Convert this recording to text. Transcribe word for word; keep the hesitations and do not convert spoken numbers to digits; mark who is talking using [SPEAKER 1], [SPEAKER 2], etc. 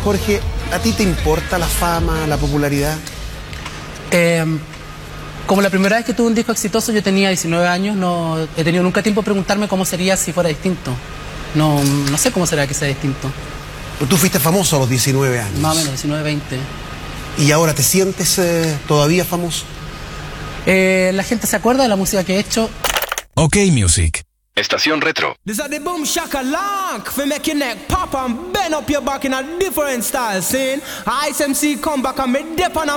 [SPEAKER 1] Jorge, ¿a ti te importa la fama, la popularidad?
[SPEAKER 2] Eh, como la primera vez que tuve un disco exitoso yo tenía diecinueve años, no he tenido nunca tiempo de preguntarme cómo sería si fuera distinto. No, no sé cómo será que sea distinto.
[SPEAKER 1] Tú fuiste famoso a los diecinueve años.
[SPEAKER 2] Más o menos, diecinueve, veinte.
[SPEAKER 1] ¿Y ahora te sientes eh, todavía famoso?
[SPEAKER 2] Eh, la gente se acuerda de la música que he hecho.
[SPEAKER 3] OK Music.
[SPEAKER 4] Estación Retro.
[SPEAKER 5] This is the boom shakalak for make your neck pop and bend up your back in a different style. Scene. Ice M C come back and me dip on a